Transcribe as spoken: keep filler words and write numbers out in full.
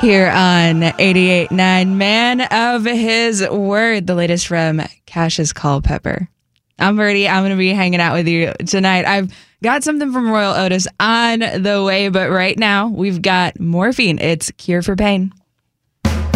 here on eighty-eight point nine. Man of His Word, the latest from Cash's Culpepper. I'm Birdie. I'm going to be hanging out with you tonight. I've got something from Royal Otis on the way, but right now we've got Morphine. It's Cure for Pain.